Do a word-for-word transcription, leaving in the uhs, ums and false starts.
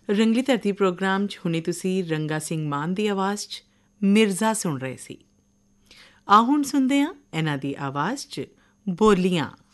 ਰੰਗਲੀ ਧਰਤੀ ਪ੍ਰੋਗਰਾਮ 'ਚ ਹੁਣੇ ਤੁਸੀਂ ਰੰਗਾ ਸਿੰਘ ਮਾਨ ਦੀ ਆਵਾਜ਼ 'ਚ ਮਿਰਜ਼ਾ ਸੁਣ ਰਹੇ ਸੀ। ਆ ਹੁਣ ਸੁਣਦੇ ਹਾਂ ਇਹਨਾਂ ਦੀ ਆਵਾਜ਼ 'ਚ ਬੋਲੀਆਂ।